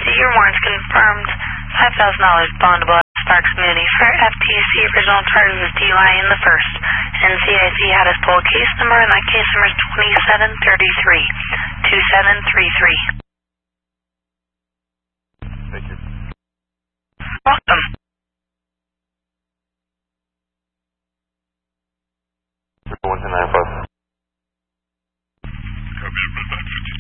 NCIC, your warrant's confirmed. $5,000 bondable at Sparks Mooney for FTC. Original charges is DUI in the first. NCIC had us pull a case number, and that case number is 2733. 2733. Thank you. Welcome.